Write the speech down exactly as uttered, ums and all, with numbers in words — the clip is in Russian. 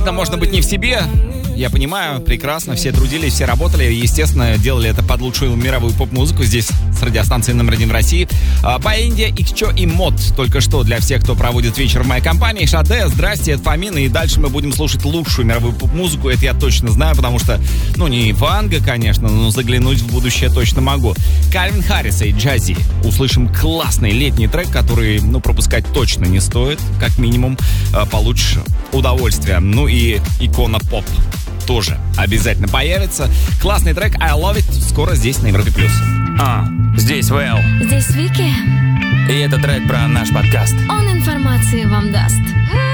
Всегда можно быть не в себе. Я понимаю, прекрасно, все трудились, все работали, естественно, делали это под лучшую мировую поп-музыку здесь с радиостанцией номер один в России. По Индии, Икчо и Мод. Только что для всех, кто проводит вечер в моей компании. Шаде, здрасте, это Фомин, и дальше мы будем слушать лучшую мировую поп-музыку, это я точно знаю, потому что, ну, не Ванга, конечно, но заглянуть в будущее точно могу. Кальвин Харрис и Джази. Услышим классный летний трек, который, ну, пропускать точно не стоит, как минимум, получишь удовольствие. Ну и икона поп тоже обязательно появится. Классный трек I Love It скоро здесь на Европе Плюс. А, здесь Вэл. Здесь Вики. И это трек про наш подкаст. Он информации вам даст.